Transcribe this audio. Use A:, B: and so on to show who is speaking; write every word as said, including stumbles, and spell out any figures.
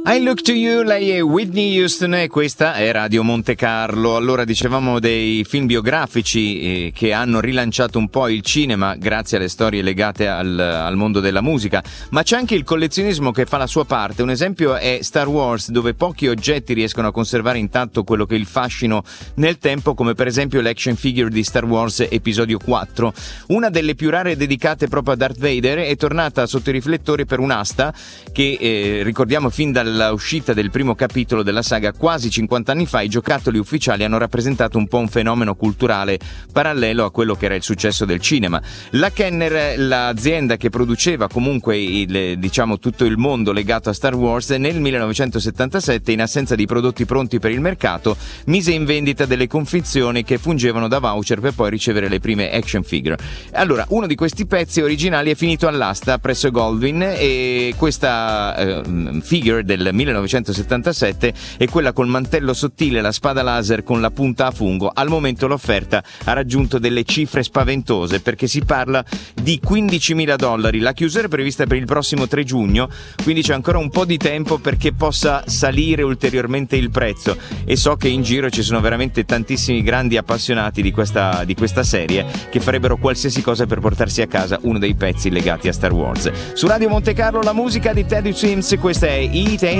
A: I Look to You, lei è Whitney Houston e questa è Radio Monte Carlo. Allora, dicevamo dei film biografici eh, che hanno rilanciato un po' il cinema grazie alle storie legate al, al mondo della musica, ma c'è anche il collezionismo che fa la sua parte. Un esempio è Star Wars, dove pochi oggetti riescono a conservare intatto quello che è il fascino nel tempo, come per esempio l'action figure di Star Wars Episodio quattro. Una delle più rare dedicate proprio a Darth Vader è tornata sotto i riflettori per un'asta che eh, ricordiamo fin dal uscita del primo capitolo della saga quasi cinquanta anni fa. I giocattoli ufficiali hanno rappresentato un po' un fenomeno culturale parallelo a quello che era il successo del cinema. La Kenner, l'azienda che produceva comunque il, diciamo tutto il mondo legato a Star Wars, nel millenovecentosettantasette, in assenza di prodotti pronti per il mercato, mise in vendita delle confezioni che fungevano da voucher per poi ricevere le prime action figure. Allora, uno di questi pezzi originali è finito all'asta presso Goldwyn e questa eh, figure del millenovecentosettantasette è quella col mantello sottile e la spada laser con la punta a fungo. Al momento l'offerta ha raggiunto delle cifre spaventose, perché si parla di quindicimila dollari. La chiusura è prevista per il prossimo tre giugno, quindi c'è ancora un po' di tempo perché possa salire ulteriormente il prezzo, e so che in giro ci sono veramente tantissimi grandi appassionati di questa, di questa serie che farebbero qualsiasi cosa per portarsi a casa uno dei pezzi legati a Star Wars. Su Radio Monte Carlo la musica di Teddy Swims, questa è Eat